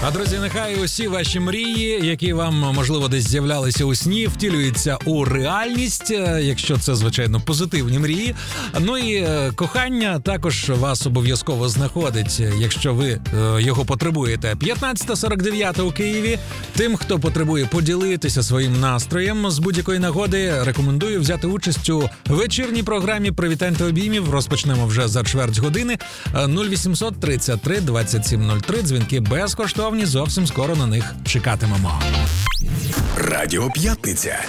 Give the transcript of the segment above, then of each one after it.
А, друзі, нехай усі ваші мрії, які вам, можливо, десь з'являлися у сні, втілюються у реальність, якщо це, звичайно, позитивні мрії. Ну і кохання також вас обов'язково знаходить, якщо ви його потребуєте. 15:49 у Києві. Тим, хто потребує поділитися своїм настроєм з будь-якої нагоди, рекомендую взяти участь у вечірній програмі «Привітань та обіймів». Розпочнемо вже за чверть години. 0800 33 27 03. Дзвінки безкоштовні. Зовсім скоро на них чекатимемо. Радіо П'ятниця.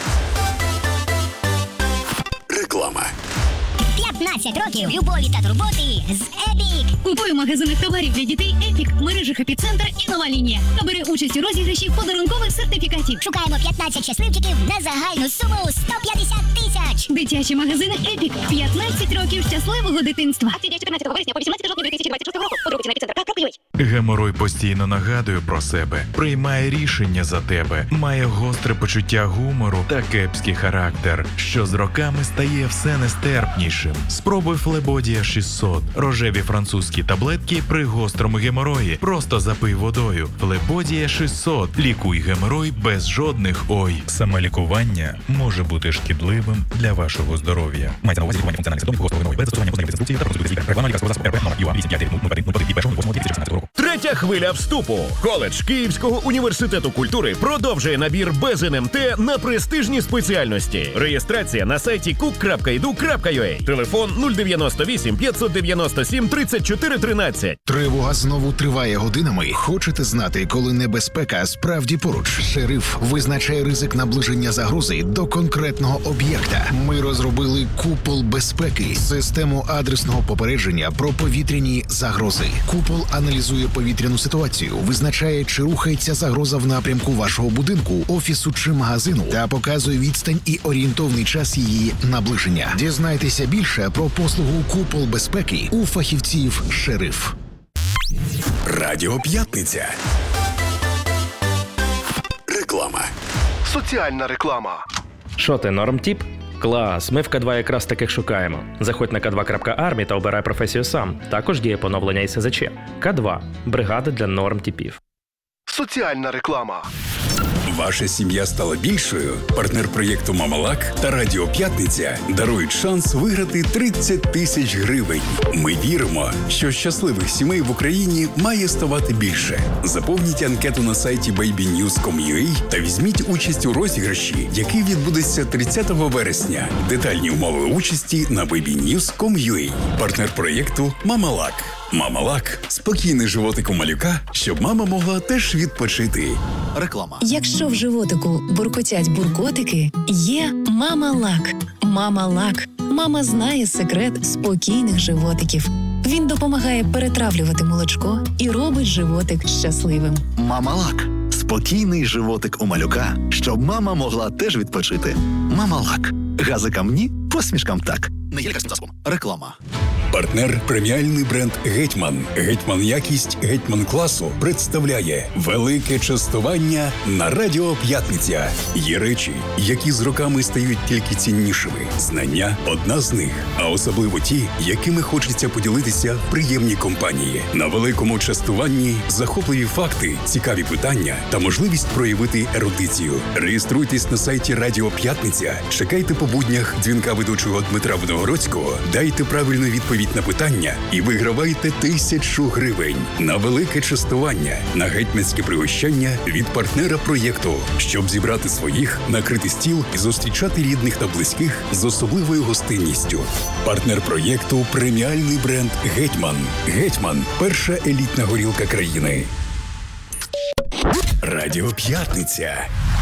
Реклама. 15 років любові та турботи з Епік. Купуй в магазинах товарів для дітей Епік, мережах Епіцентр і Нова лінія. Та бери участь у розіграші подарункових сертифікатів. Шукаємо 15 щасливчиків на загальну суму 150 тисяч. Дитячі магазини Епік. 15 років щасливого дитинства. Акція діє з 14 вересня по 18 жовтня 2026 року. Подробиці на епіцентр.ua. Геморой постійно нагадує про себе, приймає рішення за тебе, має гостре почуття гумору та кепський характер, що з роками стає все нестерпнішим. Спробуй Флебодія 600. Рожеві французькі таблетки при гострому геморої. Просто запий водою. Флебодія 600. Лікуй геморой без жодних ой. Самолікування може бути шкідливим для вашого здоров'я. Мається на увазі лікування функціональних симптомів гострого геморою без застосування позначних інструкцій та консультації лікаря. Реклама лікарського засобу РП номер ЮА 8500101 від 1.08.2016 року. Третя хвиля вступу. Коледж Київського університету культури продовжує набір без НМТ на престижні спеціальності. Реєстрація на сайті cook.edu.ua. Телефон 098 597 34 13. Тривога знову триває годинами. Хочете знати, коли небезпека справді поруч? Шериф визначає ризик наближення загрози до конкретного об'єкта. Ми розробили купол безпеки, систему адресного попередження про повітряні загрози. Купол аналізує повітряну ситуацію, визначає, чи рухається загроза в напрямку вашого будинку, офісу чи магазину, та показує відстань і орієнтовний час її наближення. Дізнайтеся більше про послугу «Купол безпеки» у фахівців «Шериф». Радіо П'ятниця. Реклама. Соціальна реклама. Що ти, нормтіп? Клас, ми в К2 якраз таких шукаємо. Заходь на k2.army та обирай професію сам. Також діє поновлення СЗЧ. К2 – бригада для нормтіпів. Соціальна реклама. Ваша сім'я стала більшою? Партнер проєкту «Мамалак» та Радіо П'ятниця дарують шанс виграти 30 тисяч гривень. Ми віримо, що щасливих сімей в Україні має ставати більше. Заповніть анкету на сайті babynews.com.ua та візьміть участь у розіграші, який відбудеться 30 вересня. Детальні умови участі на babynews.com.ua. Партнер проєкту «Мамалак». «Мамалак» – спокійний животик у малюка, щоб мама могла теж відпочити. Реклама. Якщо в животику буркотять буркотики, є «Мамалак». «Мамалак». Мама знає секрет спокійних животиків. Він допомагає перетравлювати молочко і робить животик щасливим. «Мамалак» – спокійний животик у малюка, щоб мама могла теж відпочити. «Мамалак». Газикам ні, посмішкам так. Не є лікарським засобом. Реклама. Партнер преміальний бренд «Гетьман». «Гетьман якість», «Гетьман класу» представляє велике частування на Радіо П'ятниця. Є речі, які з роками стають тільки ціннішими. Знання – одна з них, а особливо ті, якими хочеться поділитися в приємній компанії. На великому частуванні захопливі факти, цікаві питання та можливість проявити ерудицію. Реєструйтесь на сайті Радіо П'ятниця, чекайте по буднях дзвінка ведучого Дмитра Виногородського, дайте правильну відповідь на питання і вигравайте 1000 гривень на велике частування, на гетьманське пригощання від партнера проєкту, щоб зібрати своїх, накрити стіл і зустрічати рідних та близьких з особливою гостинністю. Партнер проєкту – преміальний бренд «Гетьман». «Гетьман» – перша елітна горілка країни. Радіо П'ятниця.